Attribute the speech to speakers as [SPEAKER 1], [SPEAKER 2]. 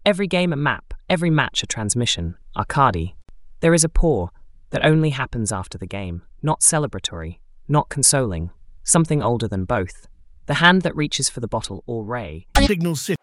[SPEAKER 1] Every game a map, every match a transmission. Arcadi. There is a pour that only happens after the game, not celebratory, not consoling, something older than both. The hand that reaches for the bottle or ray.
[SPEAKER 2] Signal City.